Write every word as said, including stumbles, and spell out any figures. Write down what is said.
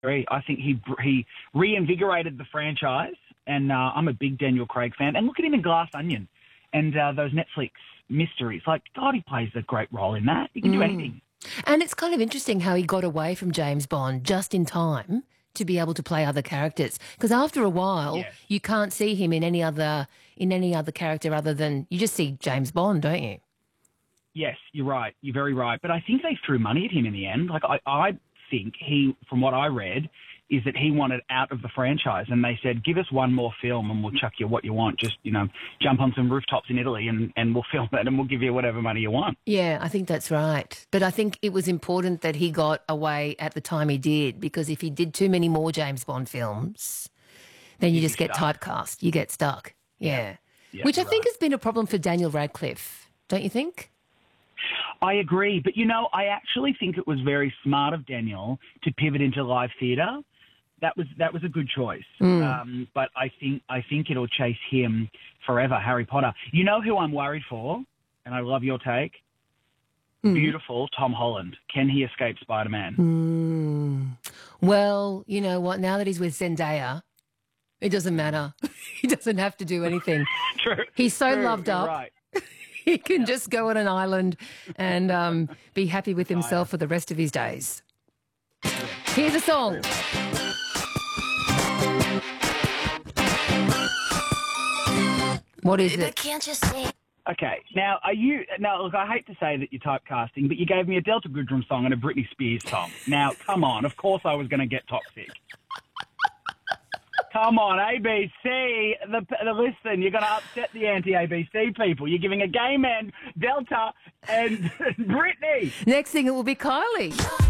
agree. I think he he reinvigorated the franchise, and uh, I'm a big Daniel Craig fan. And look at him in Glass Onion and uh, those Netflix mysteries. Like, God, he plays a great role in that. He can mm. do anything. And it's kind of interesting how he got away from James Bond just in time to be able to play other characters. Because after a while, Yes. you can't see him in any other in any other character other than you just see James Bond, don't you? Yes, you're right. You're very right. But I think they threw money at him in the end. Like, I, I think he, from what I read, is that he wanted out of the franchise, and they said, give us one more film and we'll chuck you what you want. Just, you know, jump on some rooftops in Italy and, and we'll film it and we'll give you whatever money you want. Yeah, I think that's right. But I think it was important that he got away at the time he did, because if he did too many more James Bond films, then you You'd just be get stuck. typecast. You get stuck. Yeah. Yeah, Which I you're think right. has been a problem for Daniel Radcliffe, don't you think? I agree. But, you know, I actually think it was very smart of Daniel to pivot into live theatre. That was that was a good choice. Mm. Um, but I think I think it'll chase him forever, Harry Potter. You know who I'm worried for, and I love your take? Mm. Beautiful Tom Holland. Can he escape Spider-Man? Mm. Well, you know what? Now that he's with Zendaya, it doesn't matter. He doesn't have to do anything. True. He's so True, loved you're up. Right. He can just go on an island and um, be happy with himself for the rest of his days. Here's a song. What is it? Can't you see? Okay, now are you? Now look, I hate to say that you're typecasting, but you gave me a Delta Goodrum song and a Britney Spears song. Now, come on, of course I was going to get toxic. Come on, A B C, the, the listen, you're going to upset the anti-A B C people. You're giving a gay man Delta and Britney. Next thing it will be Kylie.